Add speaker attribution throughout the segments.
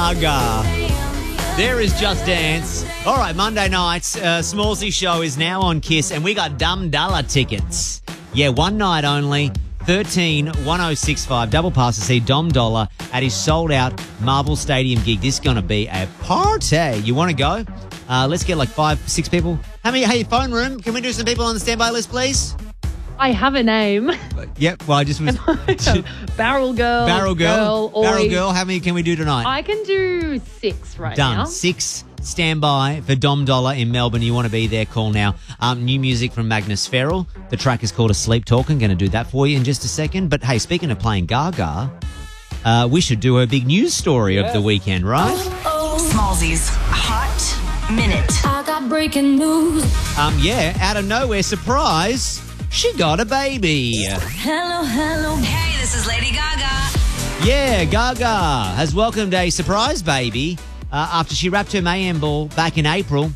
Speaker 1: Gaga. There is Just Dance. All right, Monday nights, Smallsy show is now on Kiss, and we got Dum Dollar tickets. Yeah, one night only, 13-1065, double pass to see Dom Dollar at his sold-out Marvel Stadium gig. This is going to be a party. You want to go? Let's get like 5-6 people. Hey, phone room, can we do some people on the standby list, please?
Speaker 2: I have a name.
Speaker 1: Yep, well, I just was...
Speaker 2: Barrel Girl.
Speaker 1: Barrel Girl. Barrel Girl, how many can we do tonight?
Speaker 2: I can do 6 right now.
Speaker 1: Done. 6 standby for Dom Dollar in Melbourne. You want to be there, call now. New music from Magnus Ferrell. The track is called Asleep Talk. I'm going to do that for you in just a second. But, hey, speaking of playing Gaga, we should do her big news story of the weekend, right?
Speaker 3: Smallsy's Hot Minute.
Speaker 4: I got breaking news.
Speaker 1: Out of nowhere, surprise, she got a baby.
Speaker 4: Hello, hello.
Speaker 3: Hey, this is Lady Gaga.
Speaker 1: Yeah, Gaga has welcomed a surprise baby after she wrapped her mayhem ball back in April.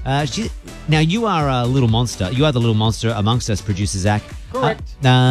Speaker 1: Now, you are a little monster. You are the little monster amongst us, producer Zach.
Speaker 5: Correct.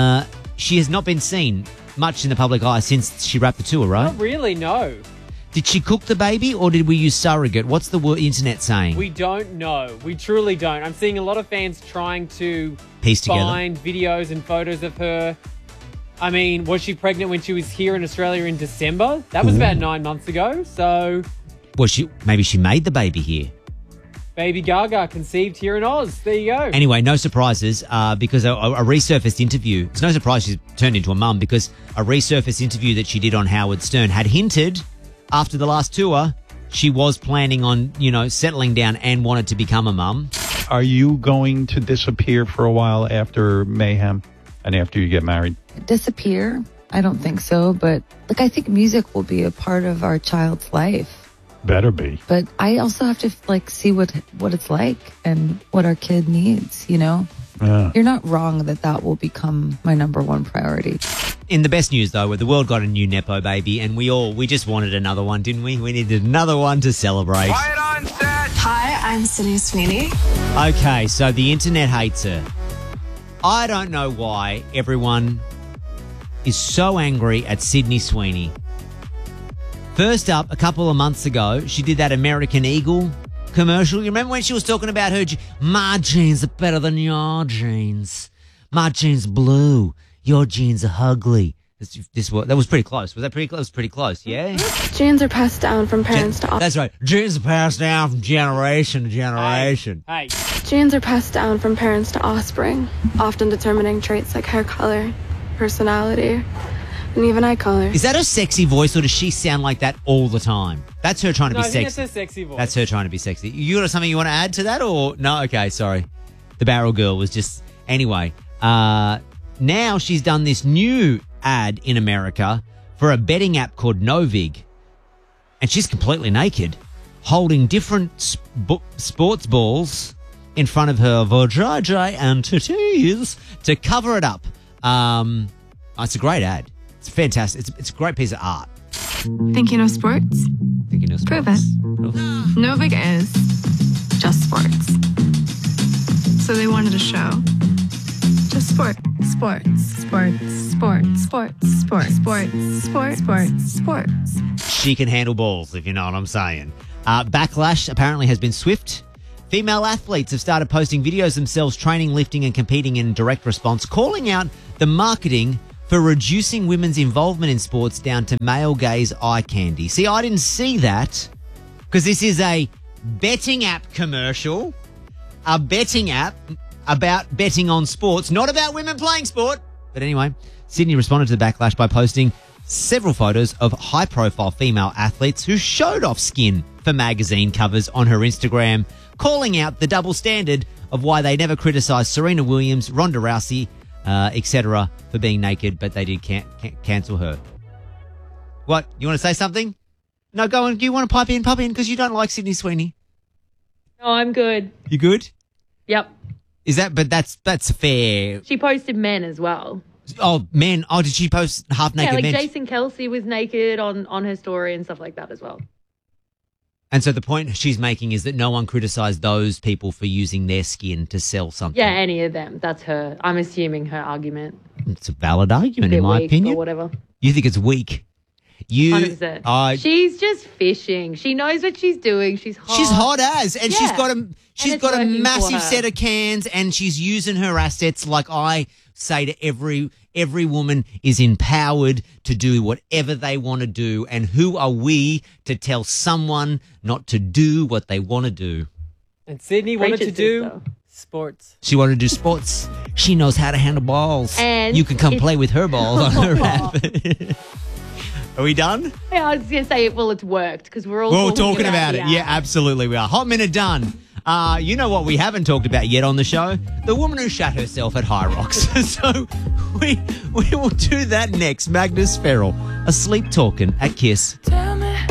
Speaker 1: She has not been seen much in the public eye since she wrapped the tour, right?
Speaker 5: Not really, no.
Speaker 1: Did she cook the baby or did we use surrogate? What's the internet saying?
Speaker 5: We don't know. We truly don't. I'm seeing a lot of fans trying to
Speaker 1: piece together,
Speaker 5: find videos and photos of her. I mean, was she pregnant when she was here in Australia in December? That was about 9 months ago. So,
Speaker 1: maybe she made the baby here.
Speaker 5: Baby Gaga conceived here in Oz. There you go.
Speaker 1: Anyway, no surprises because a resurfaced interview. It's no surprise she's turned into a mum because a resurfaced interview that she did on Howard Stern had hinted after the last tour she was planning on, settling down and wanted to become a mum.
Speaker 6: Are you going to disappear for a while after Mayhem and after you get married?
Speaker 7: Disappear? I don't think so, but I think music will be a part of our child's life.
Speaker 6: Better be.
Speaker 7: But I also have to see what it's like and what our kid needs, Yeah. You're not wrong that will become my number one priority.
Speaker 1: In the best news, though, the world got a new Nepo baby, and we just wanted another one, didn't we? We needed another one to celebrate.
Speaker 3: Quiet on set. Hi, I'm Sydney Sweeney.
Speaker 1: Okay, so the internet hates her. I don't know why everyone is so angry at Sydney Sweeney. First up, a couple of months ago, she did that American Eagle commercial. You remember when she was talking about my jeans are better than your jeans. My jeans blue. Your jeans are ugly. That was pretty close. Was that pretty close? Pretty close, yeah?
Speaker 8: Genes are passed down from parents to offspring.
Speaker 1: That's right. Genes are passed down from generation to generation.
Speaker 5: Hey.
Speaker 8: Genes are passed down from parents to offspring, often determining traits like hair color, personality, and even eye color.
Speaker 1: Is that her sexy voice, or does she sound like that all the time? That's her trying to be sexy.
Speaker 5: That's her sexy voice.
Speaker 1: That's her trying to be sexy. You got something you want to add to that, or no? Okay, sorry. The Barrel Girl was just... Anyway, now she's done this new ad in America for a betting app called Novig. And she's completely naked, holding different sports balls in front of her vajayjay and titties to cover it up. It's a great ad. It's fantastic. It's a great piece of art.
Speaker 9: Thinking of sports?
Speaker 1: Thinking of sports.
Speaker 9: Prove it. Novig is just sports. So they wanted a show. Just sports.
Speaker 1: She can handle balls, if you know what I'm saying. Backlash apparently has been swift. Female athletes have started posting videos themselves training, lifting and competing in direct response, calling out the marketing for reducing women's involvement in sports down to male gaze eye candy. See, I didn't see that because this is a betting app commercial, a betting app about betting on sports, not about women playing sport. But anyway, Sydney responded to the backlash by posting several photos of high-profile female athletes who showed off skin for magazine covers on her Instagram, calling out the double standard of why they never criticised Serena Williams, Ronda Rousey, etc. for being naked, but they did cancel her. What? You want to say something? No, go on. Do you want to pipe in, because you don't like Sydney Sweeney.
Speaker 2: No, I'm good.
Speaker 1: You good?
Speaker 2: Yep.
Speaker 1: Is that? But that's fair.
Speaker 2: She posted men as well.
Speaker 1: Oh, men. Oh, did she post half naked men?
Speaker 2: Yeah, like Jason Kelsey was naked on her story and stuff like that as well.
Speaker 1: And so the point she's making is that no one criticised those people for using their skin to sell something.
Speaker 2: Yeah, any of them. That's her. I'm assuming her argument.
Speaker 1: It's a valid argument, in my opinion.
Speaker 2: Or whatever.
Speaker 1: You think it's weak?
Speaker 2: 100%. She's just fishing. She knows what she's doing. She's hot.
Speaker 1: She's hot as, and she's got a massive set of cans, and she's using her assets. Like I say to every woman is empowered to do whatever they want to do, and who are we to tell someone not to do what they want to do?
Speaker 5: And Sydney wanted to do sports.
Speaker 1: She wanted to do sports. She knows how to handle balls.
Speaker 2: And
Speaker 1: you can come play with her balls on her app. Are we done?
Speaker 2: Yeah, I was going to say, well, it's worked because we're
Speaker 1: all talking about it. Yeah, absolutely we are. Hot minute done. You know what we haven't talked about yet on the show? The woman who shot herself at High Rocks. So we will do that next. Magnus Ferrell, asleep talking at Kiss.